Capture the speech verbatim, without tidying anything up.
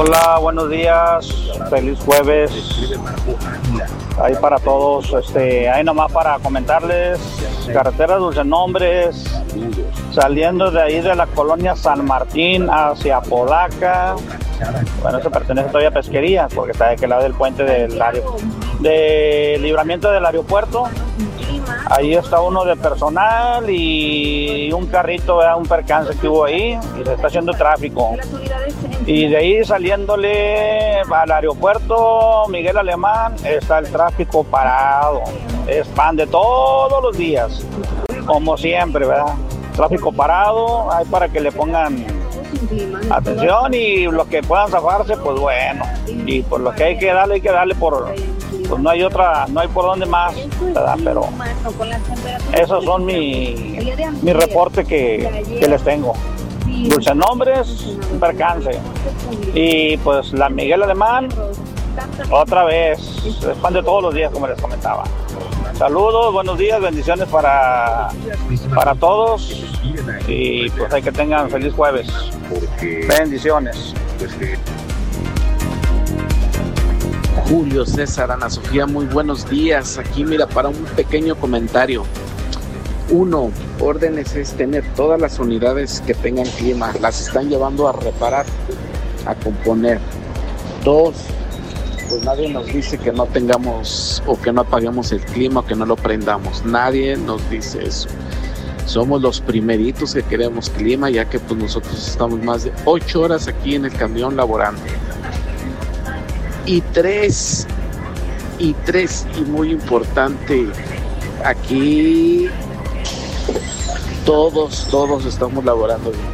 Hola, buenos días, feliz jueves. Ahí para todos, este, ahí nomás para comentarles, carretera Dulce Nombres, saliendo de ahí de la colonia San Martín hacia Podaca. Bueno, eso pertenece todavía a Pesquería, porque está de aquel lado del puente del aeropuerto, de libramiento del aeropuerto. Ahí está uno de personal y un carrito, ¿verdad? Un percance que hubo ahí y se está haciendo tráfico. Y de ahí saliéndole al aeropuerto Miguel Alemán está el tráfico parado. Es pan de todos los días, como siempre, ¿verdad? Tráfico parado, hay para que le pongan atención y los que puedan zafarse, pues bueno. Y por lo que hay que darle, hay que darle por... Pues no hay otra, no hay por dónde más, ¿verdad? Pero esos son mi, mi reporte que, que les tengo. Dulce Nombres, un percance. Y pues la Miguel Alemán, otra vez, es pan de todos los días, como les comentaba. Saludos, buenos días, bendiciones para, para todos. Y pues hay que tengan feliz jueves. Bendiciones. Julio César, Ana Sofía, muy buenos días. Aquí mira, para un pequeño comentario. Uno, órdenes es tener todas las unidades que tengan clima, las están llevando a reparar, a componer. Dos, pues nadie nos dice que no tengamos o que no apaguemos el clima o que no lo prendamos. Nadie nos dice eso. Somos los primeritos que queremos clima, ya que pues nosotros estamos más de ocho horas aquí en el camión laborando. Y tres, y tres, y muy importante, aquí todos, todos estamos laborando bien.